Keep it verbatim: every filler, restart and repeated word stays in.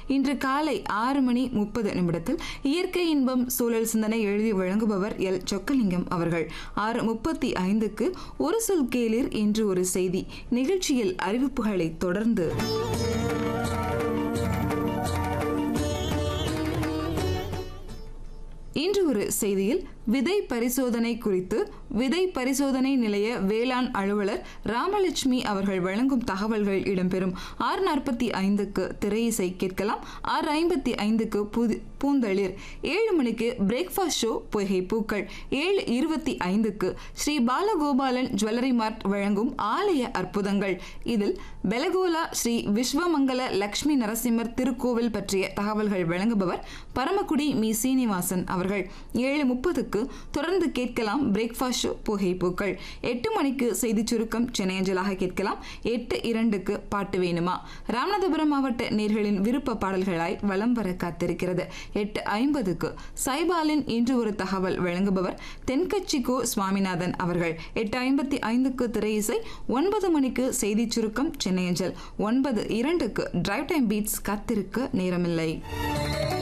இன்று காலை ஆறு மணி முப்பது நிமிடத்தில் இயற்கை இன்பம் சூழல் சிந்தனை எழுதி வழங்குபவர் எல் சொக்கலிங்கம் அவர்கள். ஆறு முப்பத்தி ஐந்துக்கு ஒரு சொல் கேளிர் என்று ஒரு செய்தி நிகழ்ச்சியில் அறிவிப்புகளை தொடர்ந்து இன்று ஒரு செய்தியில் விதை பரிசோதனை குறித்து விதை பரிசோதனை நிலைய வேளாண் அலுவலர் ராமலட்சுமி அவர்கள் வழங்கும் தகவல்கள் இடம்பெறும். ஆறு நாற்பத்தி ஐந்துக்கு திரையிசை கேட்கலாம். ஆறு ஐம்பத்தி ஐந்துக்கு பூந்தளிர். ஏழு மணிக்கு பிரேக்ஃபாஸ்ட் ஷோ பொய்கை பூக்கள். ஏழு இருபத்தி ஐந்துக்கு ஸ்ரீ பாலகோபாலன் ஜுவல்லரி மார்ட் வழங்கும் ஆலய அற்புதங்கள். இதில் பெலகோலா ஸ்ரீ விஸ்வமங்கல லட்சுமி நரசிம்மர் திருக்கோவில் பற்றிய தகவல்கள் வழங்குபவர் பரமக்குடி மீ சீனிவாசன் அவர்கள். ஏழு முப்பதுக்கு தொடர்ந்து கேட்கலாம் பிரேக்ஃபாஸ்ட் ஷோ புகை பூக்கள். எட்டு மணிக்கு செய்தி சுருக்கம் சென்னை அஞ்சலாக கேட்கலாம். எட்டு இரண்டுக்கு பாட்டு வேணுமா ராமநாதபுரம் மாவட்ட நேர்களின் விருப்ப பாடல்களாய் வலம் வர காத்திருக்கிறது. எட்டு ஐம்பதுக்கு சைபாலின் இன்று ஒரு தகவல் வழங்குபவர் தென்கட்சி கோ சுவாமிநாதன் அவர்கள். எட்டு ஐம்பத்தி ஐந்துக்கு திரையிசை. ஒன்பது மணிக்கு செய்தி சுருக்கம் சென்னை அஞ்சல். ஒன்பது இரண்டுக்கு டிரைவ் டைம் பீட்ஸ் காத்திருக்க நேரமில்லை.